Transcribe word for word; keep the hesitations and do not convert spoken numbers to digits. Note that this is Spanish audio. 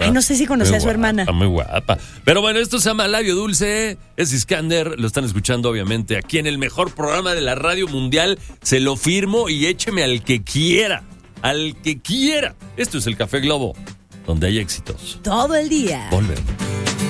Ay, no sé si conocía a su guapa, hermana. Muy guapa. Pero bueno, esto se llama Labio Dulce. Es Iskander. Lo están escuchando, obviamente, aquí en el mejor programa de la radio mundial. Se lo firmo y écheme al que quiera. Al que quiera. Esto es el Café Globo, donde hay éxitos. Todo el día. Volvemos.